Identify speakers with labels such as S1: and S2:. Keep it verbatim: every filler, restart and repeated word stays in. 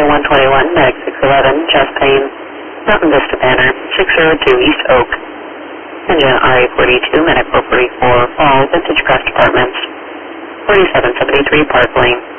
S1: Engine one twenty-one, Medic six eleven, chest pain, Mountain Vista Banner, six oh two East Oak. Engine R A forty-two, Medic four forty-four, Fall, Vintage Crest Apartments, forty-seven seventy-three Park Lane.